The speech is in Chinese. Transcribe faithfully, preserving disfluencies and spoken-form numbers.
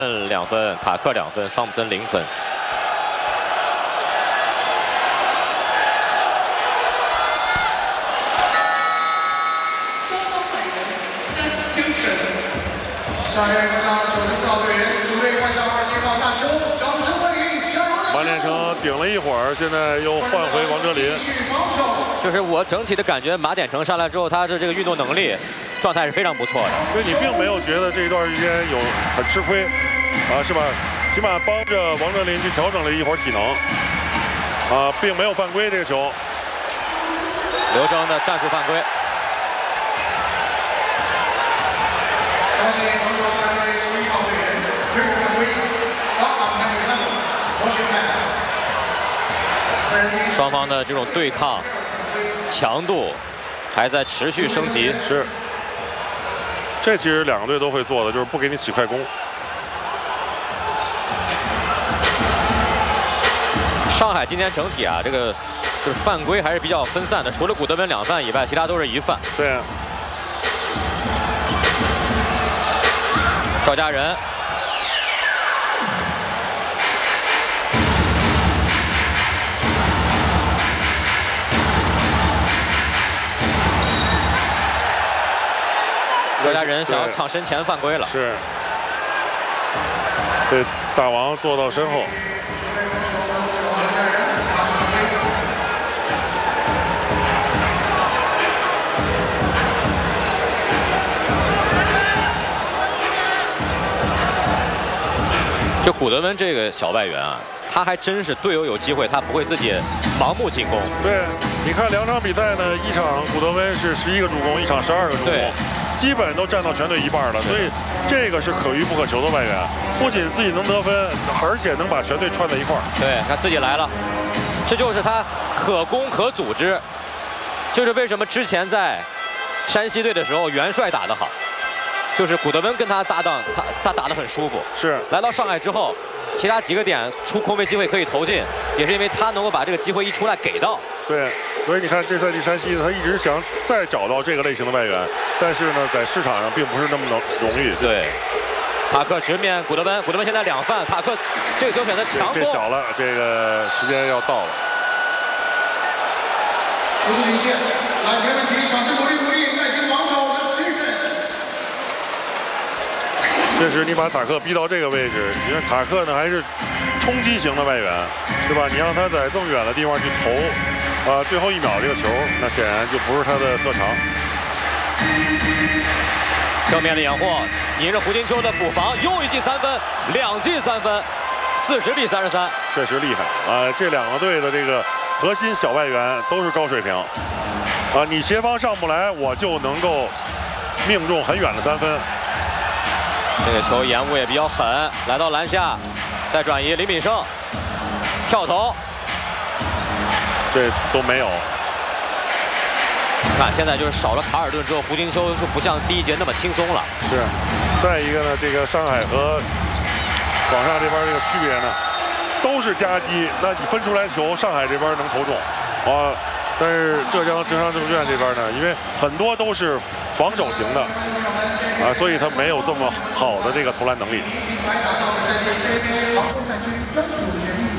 嗯，两分，塔克两分，桑普森零分。 下面上九十四号队员，主队换上二十号大邱，掌声欢迎！ 曼联城顶了一会儿，现在又换回王哲林。 就是我整体的感觉，马典成上来之后，他的这个运动能力状态是非常不错的。 因为你并没有觉得这一段时间有很吃亏，啊，是吧？起码帮着王哲林去调整了一会儿体能，啊，并没有犯规这个球。 刘铮的战术犯规。 恭喜防守是来自十一号队员，队伍犯规，八号排名三号，罗学泰。 双方的这种对抗强度还在持续升级。 是，这其实两个队都会做的，就是不给你起快攻。 上海今天整体啊，这个就是犯规还是比较分散的，除了古德温两犯以外，其他都是一犯。 对。 赵家人，赵家人想要抢身前犯规了， 是，被大王坐到身后。 就古德温这个小外援啊，他还真是队友有机会，他不会自己盲目进攻。 对，你看两场比赛呢，一场古德温是十一个助攻，一场十二个助攻，基本都占到全队一半了。所以这个是可遇不可求的外援，不仅自己能得分，而且能把全队串在一块儿。 对，他自己来了，这就是他可攻可组织，就是为什么之前在山西队的时候元帅打得好。 就是古德温跟他搭档，他他打得很舒服。 是来到上海之后，其他几个点出空位机会可以投进，也是因为他能够把这个机会一出来给到。 对，所以你看这赛季山西呢，他一直想再找到这个类型的外援，但是呢，在市场上并不是那么容易。 对，塔克直面古德温，古德温现在两犯，塔克这个球选择强攻。 这小了，这个时间要到了。 出速领先，来没问题，掌声鼓励鼓励，耐心防守。 这时你把塔克逼到这个位置，因为塔克呢还是冲击型的外援，是吧？你让他在这么远的地方去投，啊，最后一秒这个球，那显然就不是他的特长。 正面的掩护，迎着胡金秋的补防，又一记三分，两记三分，四十比三十三， 确实厉害啊！这两个队的这个核心小外援都是高水平，啊，你协防上不来，我就能够命中很远的三分。 这个球延误也比较狠，来到篮下，再转移，李敏胜跳投， 这都没有。 看现在就是少了卡尔顿之后，胡金秋就不像第一节那么轻松了。 是，再一个呢，这个上海和广厦这边这个区别呢，都是夹击，那你分出来球，上海这边能投中，啊，但是浙江浙商证券这边呢，因为很多都是防守型的。 啊，所以他没有这么好的这个投篮能力。